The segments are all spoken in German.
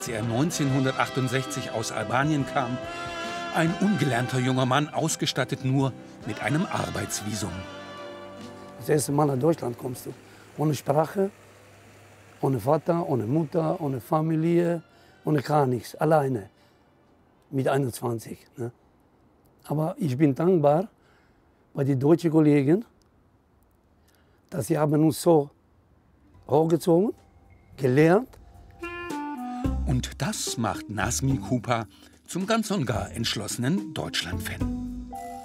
Als er 1968 aus Albanien kam, ein ungelernter junger Mann, ausgestattet nur mit einem Arbeitsvisum. Das erste Mal nach Deutschland kommst du, ohne Sprache, ohne Vater, ohne Mutter, ohne Familie, ohne gar nichts, alleine, mit 21. Ne? Aber ich bin dankbar bei den deutschen Kollegen, dass sie haben uns so hochgezogen, gelernt. Und das macht Nazmi Cooper zum ganz und gar entschlossenen Deutschland-Fan.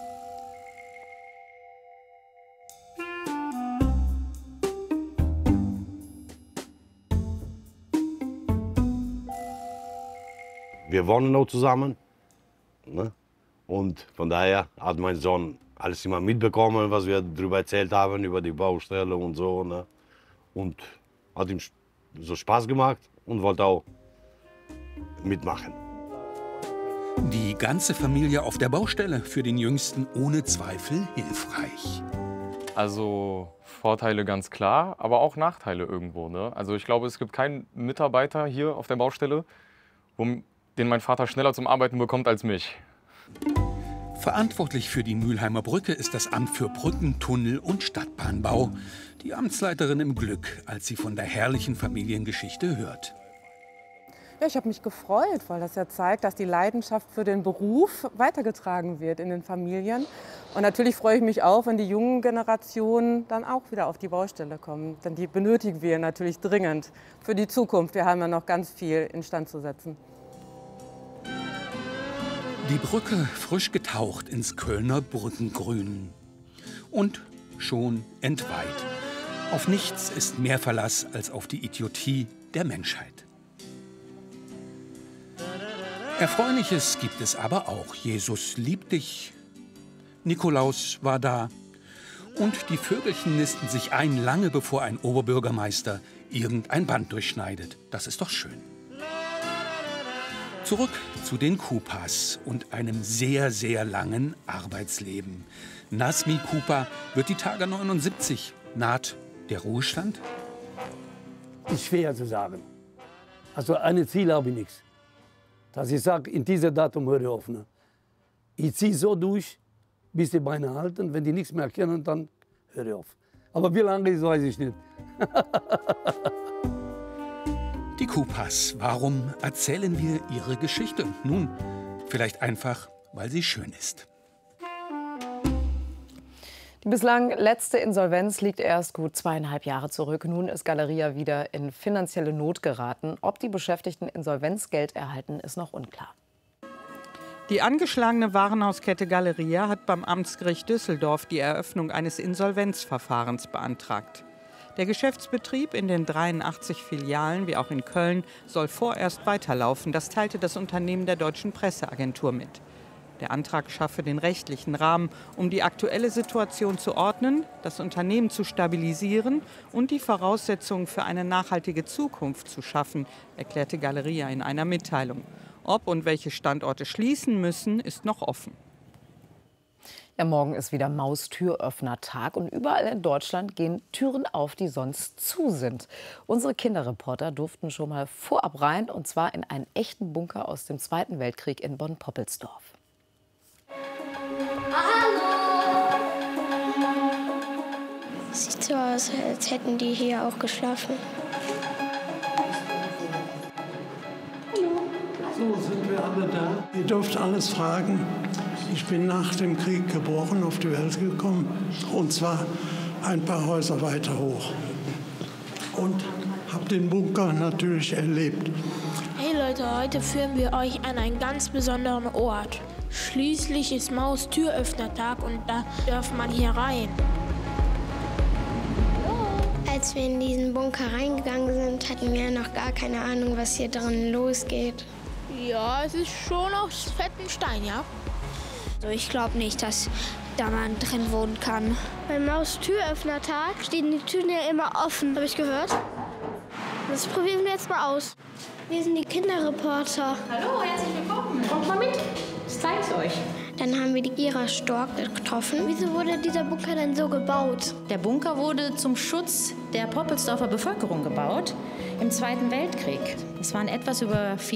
Wir wohnen noch zusammen. Ne? Und von daher hat mein Sohn alles immer mitbekommen, was wir darüber erzählt haben, über die Baustelle und so. Ne? Und hat ihm so Spaß gemacht und wollte auch mitmachen. Die ganze Familie auf der Baustelle, für den Jüngsten ohne Zweifel hilfreich. Also Vorteile ganz klar, aber auch Nachteile irgendwo. Ne? Also ich glaube, es gibt keinen Mitarbeiter hier auf der Baustelle, den mein Vater schneller zum Arbeiten bekommt als mich. Verantwortlich für die Mülheimer Brücke ist das Amt für Brücken, Tunnel und Stadtbahnbau. Die Amtsleiterin im Glück, als sie von der herrlichen Familiengeschichte hört. Ja, ich habe mich gefreut, weil das ja zeigt, dass die Leidenschaft für den Beruf weitergetragen wird in den Familien. Und natürlich freue ich mich auch, wenn die jungen Generationen dann auch wieder auf die Baustelle kommen. Denn die benötigen wir natürlich dringend für die Zukunft. Wir haben ja noch ganz viel instand zu setzen. Die Brücke frisch getaucht ins Kölner Brückengrün. Und schon entweiht. Auf nichts ist mehr Verlass als auf die Idiotie der Menschheit. Erfreuliches gibt es aber auch. Jesus liebt dich. Nikolaus war da. Und die Vögelchen nisten sich ein, lange bevor ein Oberbürgermeister irgendein Band durchschneidet. Das ist doch schön. Zurück zu den Coopers und einem sehr, sehr langen Arbeitsleben. Nazmi Cooper wird die Tage 79. Naht der Ruhestand? Ist schwer zu sagen. Also ein Ziel habe ich nichts. Dass ich sage, in diesem Datum höre ich auf. Ne? Ich ziehe so durch, bis die Beine halten. Wenn die nichts mehr können, dann höre ich auf. Aber wie lange ist, weiß ich nicht. Die Coopers, warum erzählen wir ihre Geschichte? Nun, vielleicht einfach, weil sie schön ist. Die bislang letzte Insolvenz liegt erst gut 2,5 Jahre zurück. Nun ist Galeria wieder in finanzielle Not geraten. Ob die Beschäftigten Insolvenzgeld erhalten, ist noch unklar. Die angeschlagene Warenhauskette Galeria hat beim Amtsgericht Düsseldorf die Eröffnung eines Insolvenzverfahrens beantragt. Der Geschäftsbetrieb in den 83 Filialen, wie auch in Köln, soll vorerst weiterlaufen. Das teilte das Unternehmen der Deutschen Presseagentur mit. Der Antrag schaffe den rechtlichen Rahmen, um die aktuelle Situation zu ordnen, das Unternehmen zu stabilisieren und die Voraussetzungen für eine nachhaltige Zukunft zu schaffen, erklärte Galeria in einer Mitteilung. Ob und welche Standorte schließen müssen, ist noch offen. Ja, morgen ist wieder Maustüröffner-Tag und überall in Deutschland gehen Türen auf, die sonst zu sind. Unsere Kinderreporter durften schon mal vorab rein, und zwar in einen echten Bunker aus dem Zweiten Weltkrieg in Bonn-Poppelsdorf. Hallo! Sieht so aus, als hätten die hier auch geschlafen. So sind wir alle da. Ihr dürft alles fragen. Ich bin nach dem Krieg geboren, auf die Welt gekommen. Und zwar ein paar Häuser weiter hoch. Und habe den Bunker natürlich erlebt. Hey Leute, heute führen wir euch an einen ganz besonderen Ort. Schließlich ist Maustüröffner-Tag und da darf man hier rein. Als wir in diesen Bunker reingegangen sind, hatten wir noch gar keine Ahnung, was hier drin losgeht. Ja, es ist schon aus fetten Stein, ja? Also ich glaube nicht, dass da man drin wohnen kann. Beim Maustüröffner-Tag stehen die Türen ja immer offen, habe ich gehört. Das probieren wir jetzt mal aus. Wir sind die Kinderreporter. Hallo, herzlich willkommen. Kommt mal mit. Ich zeig's euch. Dann haben wir die Gira Stork getroffen. Wieso wurde dieser Bunker denn so gebaut? Der Bunker wurde zum Schutz der Poppelsdorfer Bevölkerung gebaut. im Zweiten Weltkrieg. Es waren etwas über